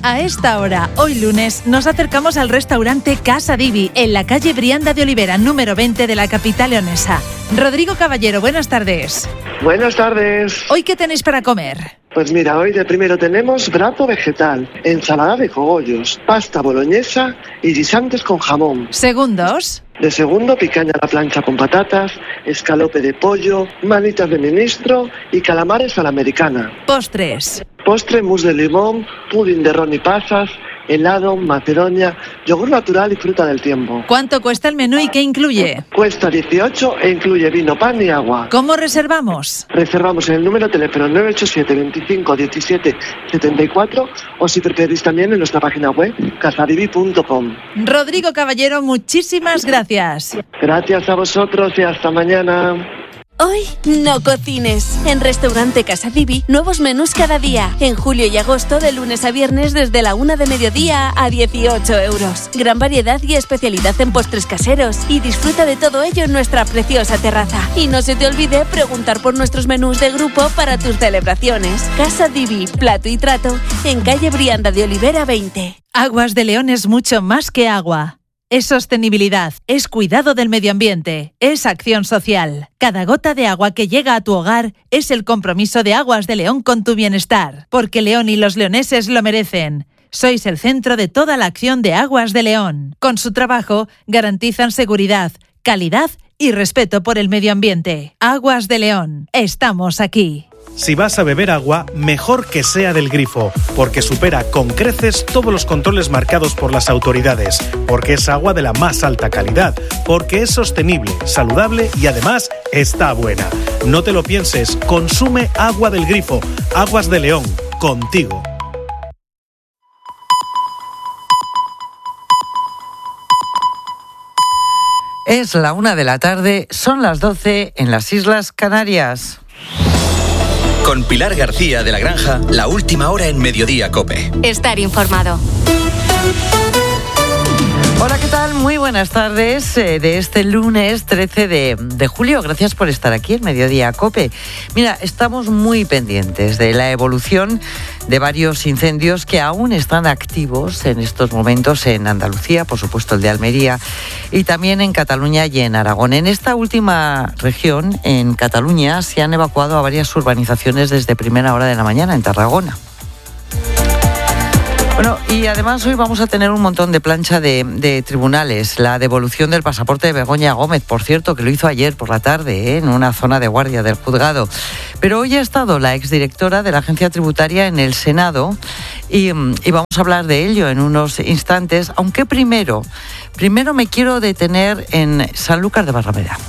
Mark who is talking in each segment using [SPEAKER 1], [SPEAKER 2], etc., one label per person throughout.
[SPEAKER 1] A esta hora, hoy lunes, nos acercamos al restaurante Casa Divi, en la calle Brianda de Olivera, número 20 de la capital leonesa. Rodrigo Caballero, buenas tardes.
[SPEAKER 2] Buenas tardes.
[SPEAKER 1] ¿Hoy qué tenéis para comer?
[SPEAKER 2] Pues mira, hoy de primero tenemos brazo vegetal, ensalada de cogollos, pasta boloñesa y guisantes con jamón.
[SPEAKER 1] ¿Segundos?
[SPEAKER 2] De segundo, picaña a la plancha con patatas, escalope de pollo, manitas de ministro y calamares a la americana.
[SPEAKER 1] Postres.
[SPEAKER 2] Postre, mousse de limón, pudín de ron y pasas, helado, macedonia, yogur natural y fruta del tiempo.
[SPEAKER 1] ¿Cuánto cuesta el menú y qué incluye?
[SPEAKER 2] Cuesta 18 e incluye vino, pan y agua.
[SPEAKER 1] ¿Cómo reservamos?
[SPEAKER 2] Reservamos en el número de teléfono 987 25 17 74 o si preferís también en nuestra página web casadivi.com.
[SPEAKER 1] Rodrigo Caballero, muchísimas gracias.
[SPEAKER 2] Gracias a vosotros y hasta mañana.
[SPEAKER 3] Hoy no cocines. En Restaurante Casa Divi, nuevos menús cada día. En julio y agosto, de lunes a viernes, desde la 1 de mediodía a 18 euros. Gran variedad y especialidad en postres caseros. Y disfruta de todo ello en nuestra preciosa terraza. Y no se te olvide preguntar por nuestros menús de grupo para tus celebraciones. Casa Divi, plato y trato, en calle Brianda de Olivera 20.
[SPEAKER 1] Aguas de León es mucho más que agua. Es sostenibilidad, es cuidado del medio ambiente, es acción social. Cada gota de agua que llega a tu hogar es el compromiso de Aguas de León con tu bienestar, porque León y los leoneses lo merecen. Sois el centro de toda la acción de Aguas de León. Con su trabajo garantizan seguridad, calidad y respeto por el medio ambiente. Aguas de León, estamos aquí.
[SPEAKER 4] Si vas a beber agua, mejor que sea del grifo, porque supera con creces todos los controles marcados por las autoridades, porque es agua de la más alta calidad, porque es sostenible, saludable y además está buena. No te lo pienses, consume agua del grifo. Aguas de León, contigo.
[SPEAKER 5] Es la 1 de la tarde, son las 12 en las Islas Canarias.
[SPEAKER 6] Con Pilar García de la Granja, la última hora en Mediodía COPE.
[SPEAKER 3] Estar informado.
[SPEAKER 5] Hola, ¿qué tal? Muy buenas tardes de este lunes 13 de julio. Gracias por estar aquí en Mediodía COPE. Mira, estamos muy pendientes de la evolución de varios incendios que aún están activos en estos momentos en Andalucía, por supuesto el de Almería, y también en Cataluña y en Aragón. En esta última región, en Cataluña, se han evacuado a varias urbanizaciones desde primera hora de la mañana en Tarragona. Bueno, y además hoy vamos a tener un montón de plancha de tribunales. La devolución del pasaporte de Begoña Gómez, por cierto, que lo hizo ayer por la tarde, en una zona de guardia del juzgado. Pero hoy ha estado la exdirectora de la Agencia Tributaria en el Senado y vamos a hablar de ello en unos instantes, aunque primero me quiero detener en Sanlúcar de Barrameda.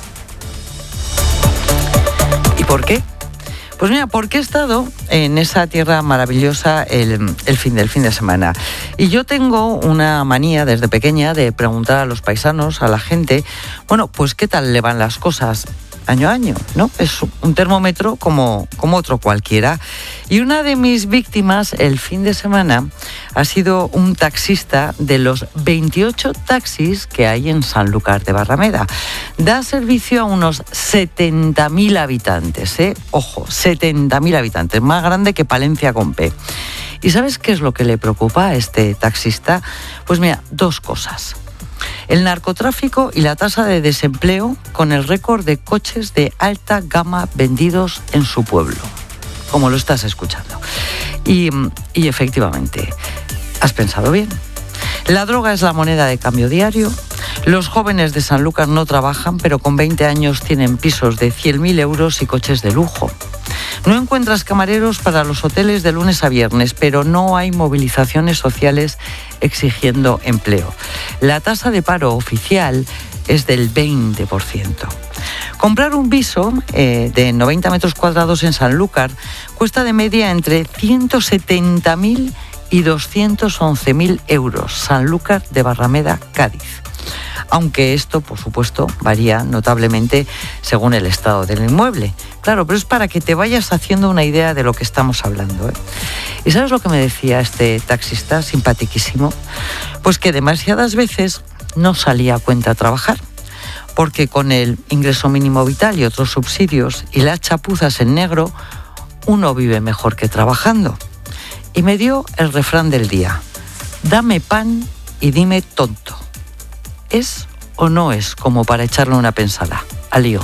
[SPEAKER 5] ¿Y por qué? Pues mira, porque he estado en esa tierra maravillosa el fin de semana. Y yo tengo una manía desde pequeña de preguntar a los paisanos, a la gente, bueno, pues qué tal le van las cosas año a año, ¿no? Es un termómetro como otro cualquiera. Y una de mis víctimas el fin de semana ha sido un taxista de los 28 taxis que hay en Sanlúcar de Barrameda. Da servicio a unos 70.000 habitantes, ¿eh? Ojo, 70.000 habitantes, más grande que Palencia con P. ¿Y sabes qué es lo que le preocupa a este taxista? Pues mira, dos cosas. El narcotráfico y la tasa de desempleo con el récord de coches de alta gama vendidos en su pueblo, como lo estás escuchando. Y efectivamente, has pensado bien. La droga es la moneda de cambio diario. Los jóvenes de Sanlúcar no trabajan, pero con 20 años tienen pisos de 100.000 euros y coches de lujo. No encuentras camareros para los hoteles de lunes a viernes, pero no hay movilizaciones sociales exigiendo empleo. La tasa de paro oficial es del 20%. Comprar un piso de 90 metros cuadrados en Sanlúcar cuesta de media entre 170.000 y 211.000 euros. Sanlúcar de Barrameda, Cádiz. Aunque esto, por supuesto, varía notablemente según el estado del inmueble. Claro, pero es para que te vayas haciendo una idea de lo que estamos hablando, ¿eh? ¿Y sabes lo que me decía este taxista simpatiquísimo? Pues que demasiadas veces no salía a cuenta a trabajar, porque con el ingreso mínimo vital y otros subsidios y las chapuzas en negro, uno vive mejor que trabajando. Y me dio el refrán del día. dame pan y dime tonto. ¿Es o no es como para echarle una pensada? Al lío.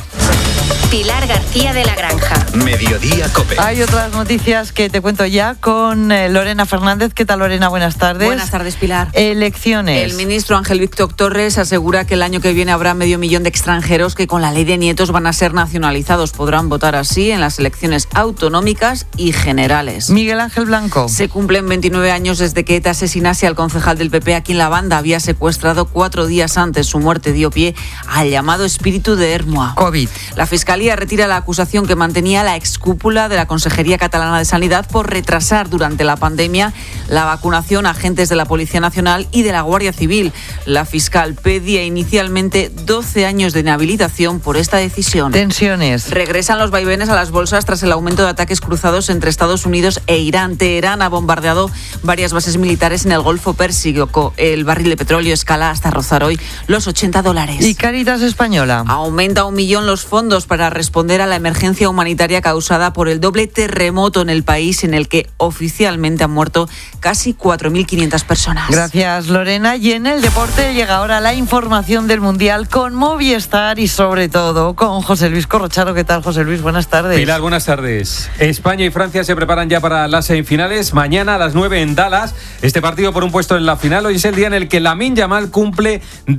[SPEAKER 7] Pilar García de la Granja.
[SPEAKER 6] Mediodía COPE.
[SPEAKER 5] Hay otras noticias que te cuento ya con Lorena Fernández. ¿Qué tal, Lorena? Buenas tardes.
[SPEAKER 8] Buenas tardes, Pilar.
[SPEAKER 5] Elecciones.
[SPEAKER 8] El ministro Ángel Víctor Torres asegura que el año que viene habrá 500.000 de extranjeros que con la ley de nietos van a ser nacionalizados. Podrán votar así en las elecciones autonómicas y generales.
[SPEAKER 5] Miguel Ángel Blanco.
[SPEAKER 8] Se cumplen 29 años desde que ETA asesinase al concejal del PP a quien la banda había secuestrado 4 días antes. Su muerte dio pie al llamado espíritu de Ermua.
[SPEAKER 5] COVID.
[SPEAKER 8] La Fiscalía retira la acusación que mantenía la excúpula de la Consejería Catalana de Sanidad por retrasar durante la pandemia la vacunación a agentes de la Policía Nacional y de la Guardia Civil. La fiscal pedía inicialmente 12 años de inhabilitación por esta decisión.
[SPEAKER 5] Tensiones.
[SPEAKER 8] Regresan los vaivenes a las bolsas tras el aumento de ataques cruzados entre Estados Unidos e Irán. Teherán ha bombardeado varias bases militares en el Golfo Pérsico. El barril de petróleo escala hasta rozar hoy los $80.
[SPEAKER 5] ¿Y Cáritas Española?
[SPEAKER 8] Aumenta 1 millón los fondos para responder a la emergencia humanitaria causada por el doble terremoto en el país, en el que oficialmente han muerto casi 4.500 personas.
[SPEAKER 5] Gracias, Lorena. Y en el deporte llega ahora la información del Mundial con Movistar y sobre todo con José Luis Corrochano. ¿Qué tal, José Luis? Buenas tardes.
[SPEAKER 9] Pilar, buenas tardes. España y Francia se preparan ya para las semifinales. Mañana a las 9 en Dallas. Este partido por un puesto en la final. Hoy es el día en el que Lamine Yamal cumple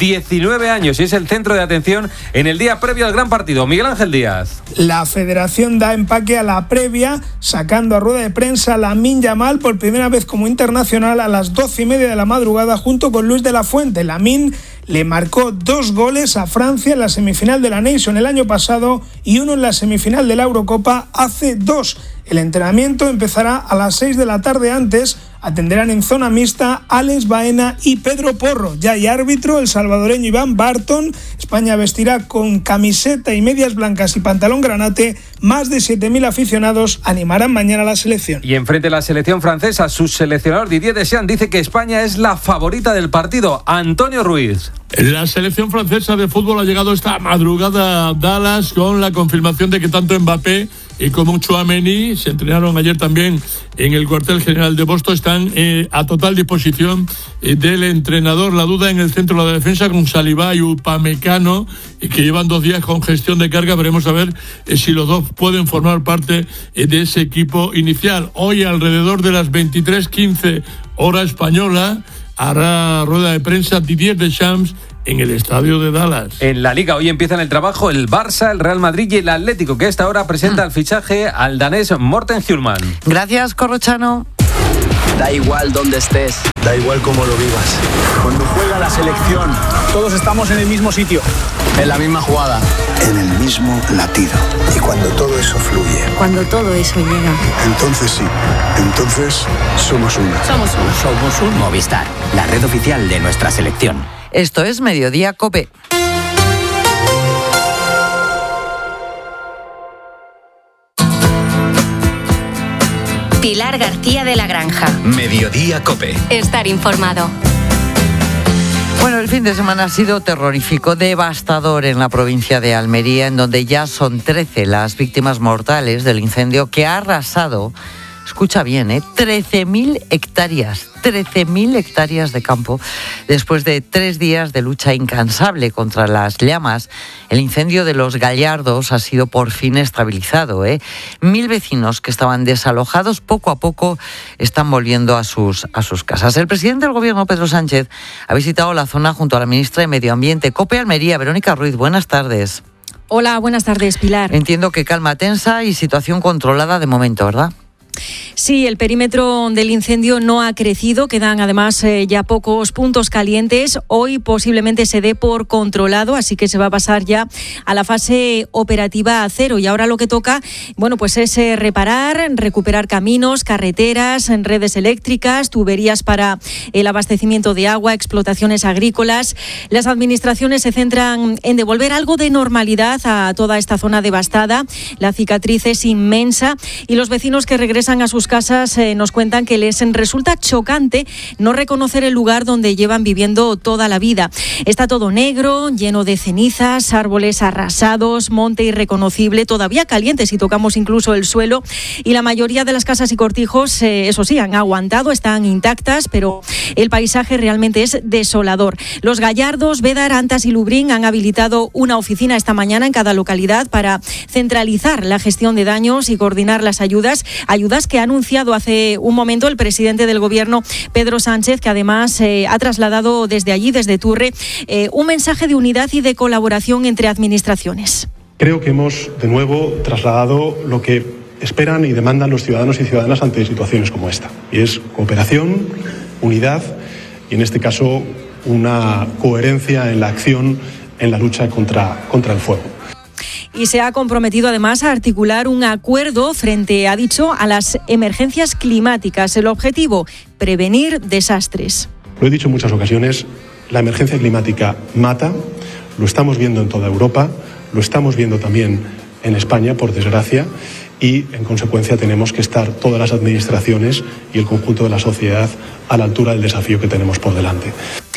[SPEAKER 9] 19 años y es el centro de atención en el día previo al gran partido. Miguel Ángel Díaz.
[SPEAKER 10] La federación da empaque a la previa, sacando a rueda de prensa a Lamine Yamal por primera vez como internacional a las 12:30 de la madrugada junto con Luis de la Fuente. Lamine le marcó 2 goles a Francia en la semifinal de la Nation el año pasado y 1 en la semifinal de la Eurocopa hace 2. El entrenamiento empezará a las 6 de la tarde. Antes atenderán en zona mixta Alex Baena y Pedro Porro. Ya hay árbitro, el salvadoreño Iván Barton. España vestirá con camiseta y medias blancas y pantalón granate. Más de 7.000 aficionados animarán mañana a la selección.
[SPEAKER 9] Y enfrente de la selección francesa, su seleccionador Didier Deschamps dice que España es la favorita del partido. Antonio Ruiz.
[SPEAKER 11] La selección francesa de fútbol ha llegado esta madrugada a Dallas con la confirmación de que tanto Mbappé y como Tchouaméni se entrenaron ayer también en el cuartel general de Boston. Están a total disposición del entrenador. La duda en el centro de la defensa con Saliba y Upamecano, que llevan 2 días con gestión de carga. Veremos a ver si los dos pueden formar parte de ese equipo inicial. Hoy alrededor de las 23:15 hora española hará rueda de prensa Didier Deschamps en el estadio de Dallas.
[SPEAKER 9] En la Liga hoy empiezan el trabajo el Barça, el Real Madrid y el Atlético, que a esta hora presenta el fichaje al danés Morten Hjulmand.
[SPEAKER 5] Gracias, Corrochano.
[SPEAKER 12] Da igual dónde estés, da igual cómo lo vivas. Cuando juega la selección, todos estamos en el mismo sitio, en la misma jugada,
[SPEAKER 13] en el mismo latido. Y cuando todo eso fluye,
[SPEAKER 14] cuando todo eso llega,
[SPEAKER 13] entonces sí, entonces somos uno.
[SPEAKER 15] Somos un Movistar, la red oficial de nuestra selección.
[SPEAKER 5] Esto es Mediodía COPE.
[SPEAKER 7] Pilar García de la Granja.
[SPEAKER 6] Mediodía COPE.
[SPEAKER 7] Estar informado.
[SPEAKER 5] Bueno, el fin de semana ha sido terrorífico, devastador en la provincia de Almería, en donde ya son 13 las víctimas mortales del incendio que ha arrasado, escucha bien, 13.000 hectáreas. 13.000 hectáreas de campo. Después de 3 días de lucha incansable contra las llamas, el incendio de Los Gallardos ha sido por fin estabilizado. 1.000 vecinos que estaban desalojados poco a poco están volviendo a sus casas. El presidente del gobierno, Pedro Sánchez, ha visitado la zona junto a la ministra de Medio Ambiente. COPE Almería, Verónica Ruiz, buenas tardes.
[SPEAKER 16] Hola, buenas tardes, Pilar.
[SPEAKER 5] Entiendo que calma tensa y situación controlada de momento, ¿verdad?
[SPEAKER 16] Sí, el perímetro del incendio no ha crecido, quedan además ya pocos puntos calientes. Hoy posiblemente se dé por controlado, así que se va a pasar ya a la fase operativa 0. Y ahora lo que toca, bueno, pues es reparar, recuperar caminos, carreteras, redes eléctricas, tuberías para el abastecimiento de agua, explotaciones agrícolas. Las administraciones se centran en devolver algo de normalidad a toda esta zona devastada. La cicatriz es inmensa y los vecinos que regresan a sus sus casas nos cuentan que les resulta chocante no reconocer el lugar donde llevan viviendo toda la vida. Está todo negro, lleno de cenizas, árboles arrasados, monte irreconocible, todavía caliente si tocamos incluso el suelo, y la mayoría de las casas y cortijos, eso sí, han aguantado, están intactas, pero el paisaje realmente es desolador. Los Gallardos, Bédar, Antas y Lubrín han habilitado una oficina esta mañana en cada localidad para centralizar la gestión de daños y coordinar las ayudas que ha anunciado hace un momento el presidente del Gobierno, Pedro Sánchez, que además ha trasladado desde allí, desde Turre, un mensaje de unidad y de colaboración entre administraciones.
[SPEAKER 14] Creo que hemos de nuevo trasladado lo que esperan y demandan los ciudadanos y ciudadanas ante situaciones como esta, y es cooperación, unidad y en este caso una coherencia en la acción en la lucha contra el fuego.
[SPEAKER 16] Y se ha comprometido además a articular un acuerdo frente, ha dicho, a las emergencias climáticas. El objetivo, prevenir desastres.
[SPEAKER 14] Lo he dicho en muchas ocasiones, la emergencia climática mata, lo estamos viendo en toda Europa, lo estamos viendo también en España, por desgracia, y en consecuencia tenemos que estar todas las administraciones y el conjunto de la sociedad a la altura del desafío que tenemos por delante.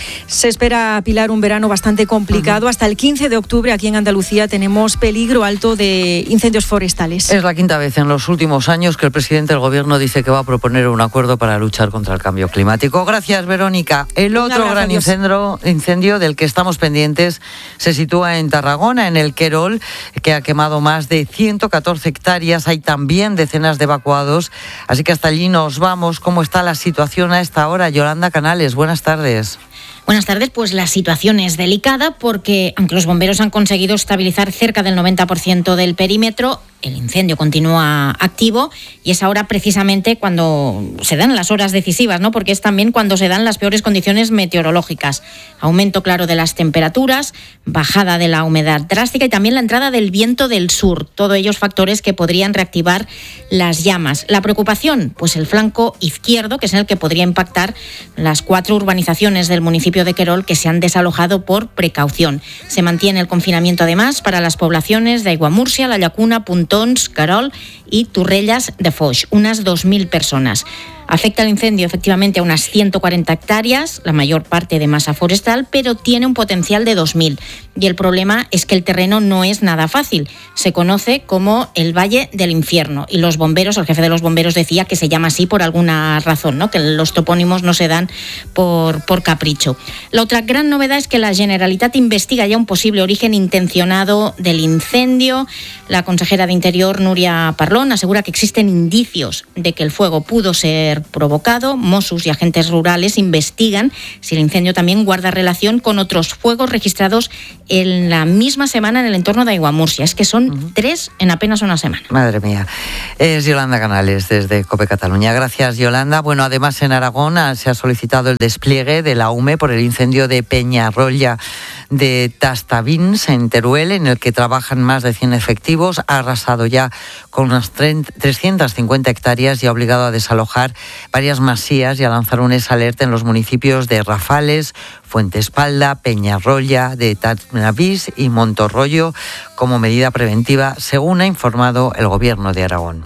[SPEAKER 16] Se espera, Pilar, un verano bastante complicado. Hasta el 15 de octubre aquí en Andalucía tenemos peligro alto de incendios forestales.
[SPEAKER 5] Es la quinta vez en los últimos años que el presidente del Gobierno dice que va a proponer un acuerdo para luchar contra el cambio climático. Gracias, Verónica. El otro gran incendio del que estamos pendientes se sitúa en Tarragona, en el Querol, que ha quemado más de 114 hectáreas. Hay también decenas de evacuados. Así que hasta allí nos vamos. ¿Cómo está la situación a esta hora? Yolanda Canales, buenas tardes.
[SPEAKER 17] Buenas tardes, pues la situación es delicada porque aunque los bomberos han conseguido estabilizar cerca del 90% del perímetro, el incendio continúa activo y es ahora precisamente cuando se dan las horas decisivas, ¿no? Porque es también cuando se dan las peores condiciones meteorológicas. Aumento claro de las temperaturas, bajada de la humedad drástica y también la entrada del viento del sur. Todos ellos factores que podrían reactivar las llamas. La preocupación, pues el flanco izquierdo, que es en el que podría impactar las 4 urbanizaciones del municipio de Querol que se han desalojado por precaución. Se mantiene el confinamiento además para las poblaciones de Aiguamúrcia, La Llacuna, Puntons, Querol y Torrelles de Foix, unas 2.000 personas. Afecta el incendio efectivamente a unas 140 hectáreas, la mayor parte de masa forestal, pero tiene un potencial de 2.000. Y el problema es que el terreno no es nada fácil. Se conoce como el Valle del Infierno. Y los bomberos, el jefe de los bomberos decía que se llama así por alguna razón, ¿no? Que los topónimos no se dan por capricho. La otra gran novedad es que la Generalitat investiga ya un posible origen intencionado del incendio. La consejera de Interior, Núria Parlon, asegura que existen indicios de que el fuego pudo ser provocado. Mossos y agentes rurales investigan si el incendio también guarda relación con otros fuegos registrados en la misma semana en el entorno de Aiguamúrcia. Es que son 3 en apenas una semana.
[SPEAKER 5] Madre mía. Es Yolanda Canales desde COPE Cataluña. Gracias, Yolanda. Bueno, además en Aragón se ha solicitado el despliegue de la UME por el incendio de Peñarroya de Tastavins en Teruel, en el que trabajan más de 100 efectivos. Ha arrasado ya con unas 350 hectáreas y ha obligado a desalojar varias masías y a lanzar un alerta en los municipios de Rafales, Fuentespalda, Peñarroya, de Tatnavís y Montorroyo como medida preventiva, según ha informado el Gobierno de Aragón.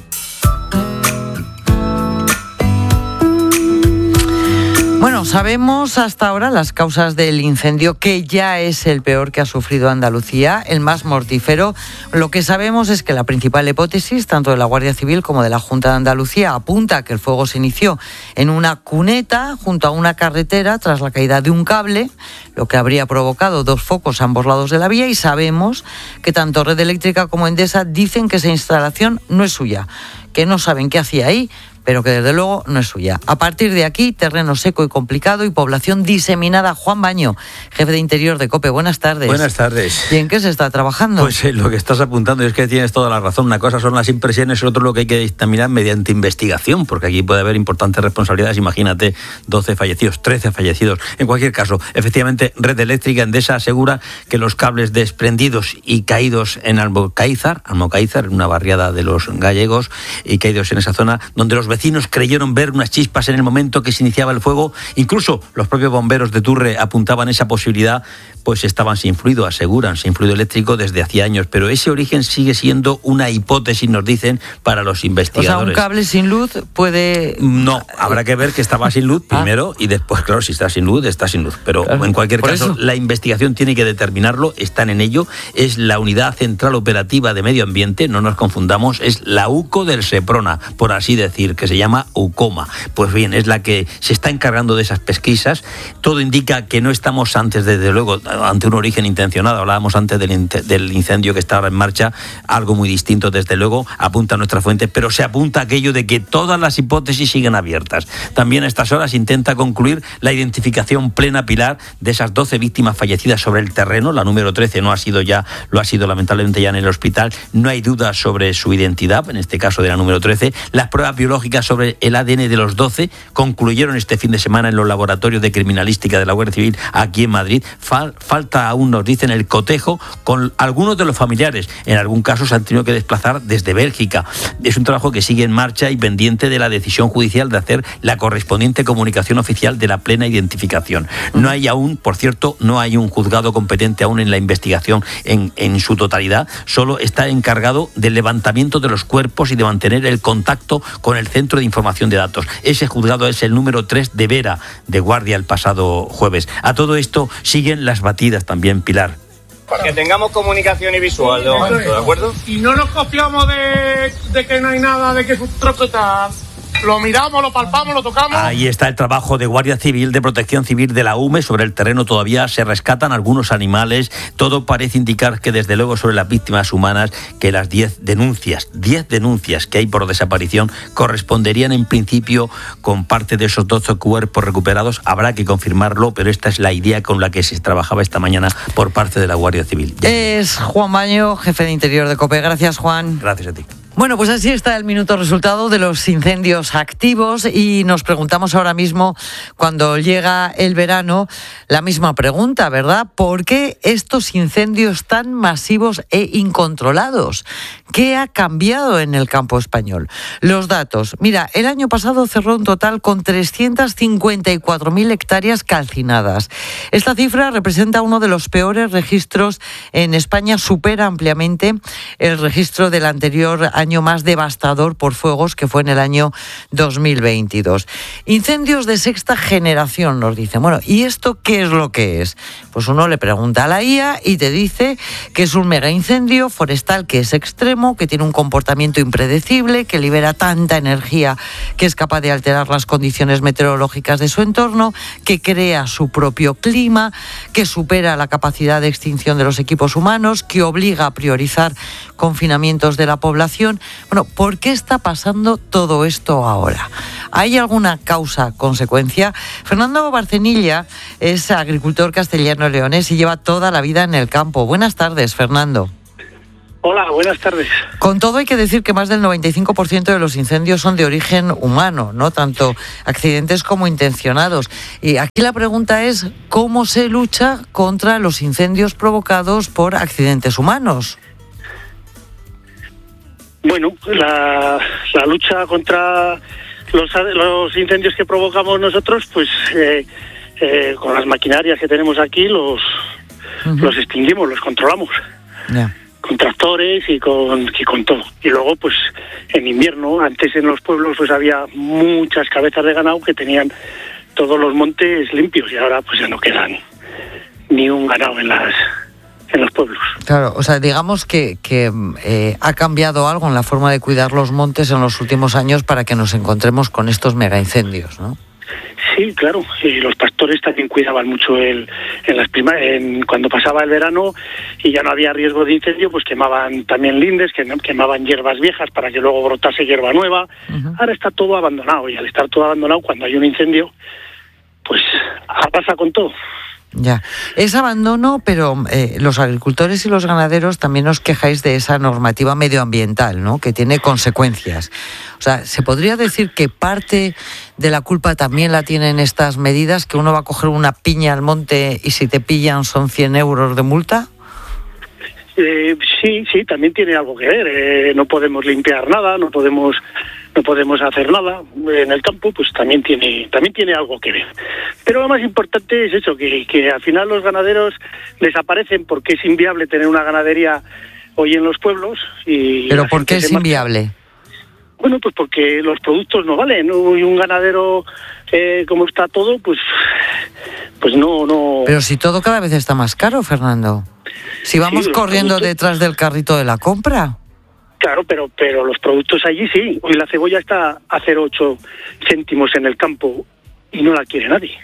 [SPEAKER 5] Bueno, sabemos hasta ahora las causas del incendio, que ya es el peor que ha sufrido Andalucía, el más mortífero. Lo que sabemos es que la principal hipótesis, tanto de la Guardia Civil como de la Junta de Andalucía, apunta a que el fuego se inició en una cuneta junto a una carretera tras la caída de un cable, lo que habría provocado 2 focos a ambos lados de la vía, y sabemos que tanto Red Eléctrica como Endesa dicen que esa instalación no es suya, que no saben qué hacía ahí, pero que desde luego no es suya. A partir de aquí, terreno seco y complicado y población diseminada. Juan Baño, jefe de Interior de COPE, buenas tardes.
[SPEAKER 18] Buenas tardes.
[SPEAKER 5] ¿Y en qué se está trabajando?
[SPEAKER 18] Pues lo que estás apuntando es que tienes toda la razón. Una cosa son las impresiones, el otro lo que hay que dictaminar mediante investigación, porque aquí puede haber importantes responsabilidades. Imagínate, 12 fallecidos, 13 fallecidos. En cualquier caso, efectivamente, Red Eléctrica Endesa asegura que los cables desprendidos y caídos en Almocáizar, una barriada de los gallegos, y caídos en esa zona, donde los vecinos creyeron ver unas chispas en el momento que se iniciaba el fuego. Incluso los propios bomberos de Turre apuntaban esa posibilidad, pues estaban sin fluido, aseguran, sin fluido eléctrico desde hacía años, pero ese origen sigue siendo una hipótesis, nos dicen, para los investigadores.
[SPEAKER 5] O sea, un cable sin luz puede...
[SPEAKER 18] No, habrá que ver que estaba sin luz primero y después, claro, si está sin luz, está sin luz. Pero claro, en cualquier caso, la investigación tiene que determinarlo, están en ello. Es la Unidad Central Operativa de Medio Ambiente, no nos confundamos, es la UCO del Seprona, por así decir, que se llama UCOMA. Pues bien, es la que se está encargando de esas pesquisas. Todo indica que no estamos antes, desde luego, ante un origen intencionado. Hablábamos antes del incendio que estaba en marcha, algo muy distinto, desde luego, apunta a nuestra fuente, pero se apunta a aquello de que todas las hipótesis siguen abiertas. También a estas horas intenta concluir la identificación plena, Pilar, de esas 12 víctimas fallecidas sobre el terreno. La número 13 no ha sido ya, lo ha sido lamentablemente ya en el hospital. No hay duda sobre su identidad, en este caso de la número 13. Las pruebas biológicas sobre el ADN de los 12 concluyeron este fin de semana en los laboratorios de criminalística de la Guardia Civil aquí en Madrid. Falta aún, nos dicen, el cotejo con algunos de los familiares. En algún caso se han tenido que desplazar desde Bélgica. Es un trabajo que sigue en marcha y pendiente de la decisión judicial de hacer la correspondiente comunicación oficial de la plena identificación. No hay aún, por cierto, no hay un juzgado competente aún en la investigación en su totalidad. Solo está encargado del levantamiento de los cuerpos y de mantener el contacto con el Centro de Información de Datos. Ese juzgado es el número 3 de Vera, de Guardia, el pasado jueves. A todo esto siguen las batidas también, Pilar.
[SPEAKER 19] Que tengamos comunicación y visual, ¿de acuerdo?
[SPEAKER 20] Y no nos confiamos de que no hay nada, de que es un trozo tal. Lo miramos, lo palpamos, lo tocamos.
[SPEAKER 18] Ahí está el trabajo de Guardia Civil, de Protección Civil de la UME. Sobre el terreno todavía se rescatan algunos animales. Todo parece indicar que, desde luego, sobre las víctimas humanas, que las 10 denuncias que hay por desaparición corresponderían en principio con parte de esos 12 cuerpos recuperados. Habrá que confirmarlo, pero esta es la idea con la que se trabajaba esta mañana por parte de la Guardia Civil.
[SPEAKER 5] Es Juan Baño, jefe de Interior de COPE. Gracias, Juan.
[SPEAKER 18] Gracias a ti.
[SPEAKER 5] Bueno, pues así está el minuto resultado de los incendios activos y nos preguntamos ahora mismo, cuando llega el verano, la misma pregunta, ¿verdad? ¿Por qué estos incendios tan masivos e incontrolados? ¿Qué ha cambiado en el campo español? Los datos. Mira, el año pasado cerró un total con 354.000 hectáreas calcinadas. Esta cifra representa uno de los peores registros en España, supera ampliamente el registro del anterior año más devastador por fuegos, que fue en el año 2022. Incendios de sexta generación, nos dicen. Bueno, ¿y esto qué es lo que es? Pues uno le pregunta a la IA y te dice que es un mega incendio forestal que es extremo, que tiene un comportamiento impredecible, que libera tanta energía que es capaz de alterar las condiciones meteorológicas de su entorno, que crea su propio clima, que supera la capacidad de extinción de los equipos humanos, que obliga a priorizar confinamientos de la población. Bueno, ¿por qué está pasando todo esto ahora? ¿Hay alguna causa-consecuencia? Fernando Barcenilla es agricultor castellano-leonés y lleva toda la vida en el campo. Buenas tardes, Fernando.
[SPEAKER 21] Hola, buenas tardes.
[SPEAKER 5] Con todo, hay que decir que más del 95% de los incendios son de origen humano, ¿no? Tanto accidentes como intencionados. Y aquí la pregunta es, ¿cómo se lucha contra los incendios provocados por accidentes humanos?
[SPEAKER 21] Bueno, la lucha contra los incendios que provocamos nosotros, pues con las maquinarias que tenemos aquí los extinguimos, los controlamos.
[SPEAKER 5] Yeah.
[SPEAKER 21] Con tractores y con todo. Y luego, pues, en invierno, antes en los pueblos, pues había muchas cabezas de ganado que tenían todos los montes limpios y ahora, pues, ya no quedan ni un ganado en los pueblos.
[SPEAKER 5] Claro, o sea, digamos que ha cambiado algo en la forma de cuidar los montes en los últimos años para que nos encontremos con estos mega incendios, ¿no?
[SPEAKER 21] Sí, claro. Los pastores también cuidaban mucho cuando pasaba el verano y ya no había riesgo de incendio, pues quemaban también lindes, quemaban hierbas viejas para que luego brotase hierba nueva. Uh-huh. Ahora está todo abandonado y al estar todo abandonado, cuando hay un incendio, pues pasa con todo.
[SPEAKER 5] Ya, es abandono, pero los agricultores y los ganaderos también os quejáis de esa normativa medioambiental, ¿no? Que tiene consecuencias. O sea, ¿se podría decir que parte de la culpa también la tienen estas medidas, que uno va a coger una piña al monte y si te pillan son 100 euros de multa?
[SPEAKER 21] Sí, también tiene algo que ver. No podemos limpiar nada, no podemos no podemos hacer nada en el campo, pues también tiene algo que ver. Pero lo más importante es eso, que al final los ganaderos desaparecen porque es inviable tener una ganadería hoy en los pueblos.
[SPEAKER 5] ¿Pero por qué es inviable?
[SPEAKER 21] Bueno, pues porque los productos no valen, ¿no? Y un ganadero, como está todo, pues no...
[SPEAKER 5] Pero si todo cada vez está más caro, Fernando. Si vamos corriendo detrás del carrito de la compra.
[SPEAKER 21] Claro, pero los productos allí sí. Hoy la cebolla está a 0,8 céntimos en el campo y no la quiere nadie.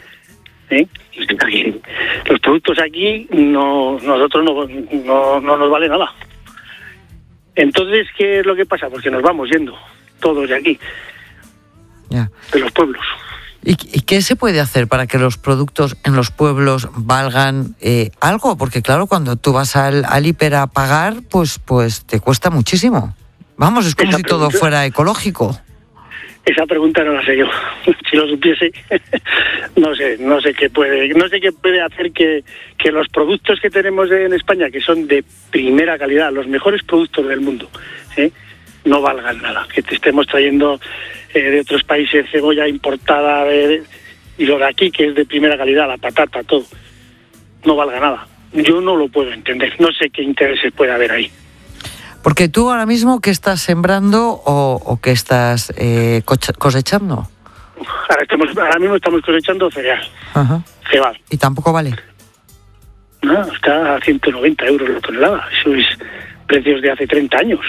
[SPEAKER 21] Los productos aquí nosotros no nos vale nada. Entonces, ¿qué es lo que pasa? Pues que nos vamos yendo todos de aquí, de los pueblos.
[SPEAKER 5] ¿Y qué se puede hacer para que los productos en los pueblos valgan algo? Porque claro, cuando tú vas al hiper a pagar, pues te cuesta muchísimo. Vamos, es como si todo fuera ecológico.
[SPEAKER 21] Esa pregunta no la sé yo. Si lo supiese, no sé qué puede hacer que los productos que tenemos en España, que son de primera calidad, los mejores productos del mundo, no valgan nada. Que te estemos trayendo de otros países cebolla importada y lo de aquí, que es de primera calidad, la patata, todo, no valga nada. Yo no lo puedo entender. No sé qué intereses puede haber ahí.
[SPEAKER 5] Porque tú ahora mismo, ¿qué estás sembrando o qué estás cosechando?
[SPEAKER 21] Ahora mismo estamos cosechando cereal.
[SPEAKER 5] Ajá.
[SPEAKER 21] Cebal.
[SPEAKER 5] ¿Y tampoco vale?
[SPEAKER 21] No, está a 190 euros la tonelada. Eso es precios de hace 30 años.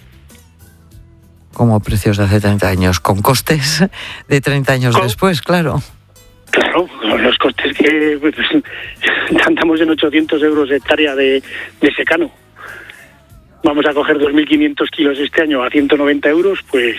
[SPEAKER 5] Como precios de hace 30 años, con costes de 30 años después, claro.
[SPEAKER 21] Claro, los costes que pues, andamos en 800 euros de hectárea de secano. Vamos a coger 2.500 kilos este año a 190 euros, pues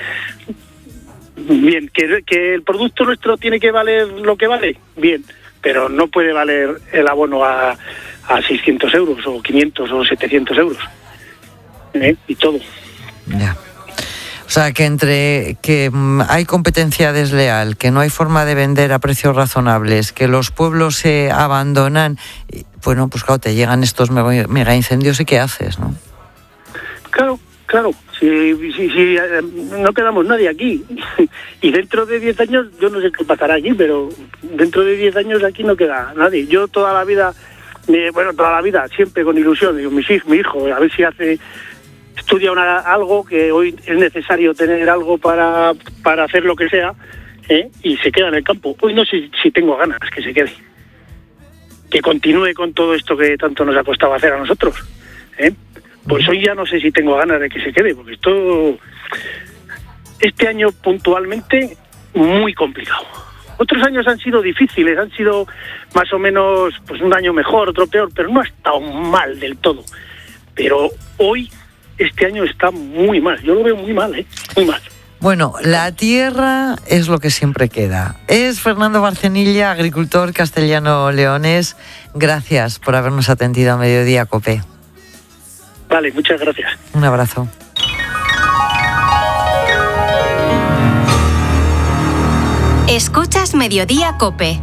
[SPEAKER 21] bien, que el producto nuestro tiene que valer lo que vale, bien, pero no puede valer el abono a 600 euros o 500 o 700 euros. Y todo.
[SPEAKER 5] Ya. O sea, que entre que hay competencia desleal, que no hay forma de vender a precios razonables, que los pueblos se abandonan, bueno, pues claro, te llegan estos mega incendios y ¿qué haces, no?
[SPEAKER 21] Claro. Si no quedamos nadie aquí. Y dentro de 10 años, yo no sé qué pasará aquí, pero dentro de 10 años aquí no queda nadie. Yo toda la vida, siempre con ilusión, digo, mi hijo, a ver si estudia algo, que hoy es necesario tener algo para hacer lo que sea, y se queda en el campo. Hoy no sé si tengo ganas que se quede. Que continúe con todo esto que tanto nos ha costado hacer a nosotros. Pues hoy ya no sé si tengo ganas de que se quede, porque este año puntualmente muy complicado. Otros años han sido difíciles, han sido más o menos pues un año mejor, otro peor, pero no ha estado mal del todo. Pero hoy, este año está muy mal, yo lo veo muy mal, muy mal.
[SPEAKER 5] Bueno, la tierra es lo que siempre queda. Es Fernando Barcenilla, agricultor castellano-leonés. Gracias por habernos atendido a Mediodía COPE.
[SPEAKER 21] Vale, muchas gracias.
[SPEAKER 5] Un abrazo.
[SPEAKER 7] Escuchas Mediodía COPE.